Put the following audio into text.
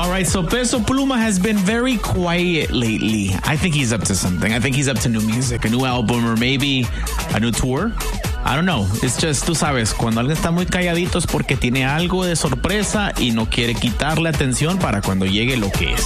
All right, so Peso Pluma has been very quiet lately. I think he's up to something. I think he's up to new music, a new album, or maybe a new tour. I don't know. It's just, tú sabes, cuando alguien está muy calladito es porque tiene algo de sorpresa y no quiere quitarle atención para cuando llegue lo que es.